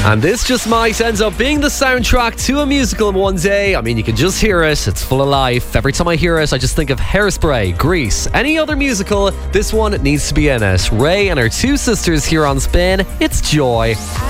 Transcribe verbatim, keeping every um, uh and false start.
And this just might end up being the soundtrack to a musical in one day. I mean, you can just hear it. It's full of life. Every time I hear it, I just think of Hairspray, Grease, any other musical. This one needs to be in it. Ray and her two sisters here on Spin. It's Joy.